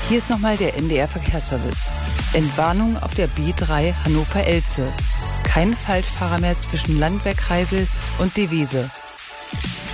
Hier ist nochmal der NDR-Verkehrsservice. Entwarnung auf der B3 Hannover-Elze. Kein Falschfahrer mehr zwischen Landwehr-Kreisel und Devese.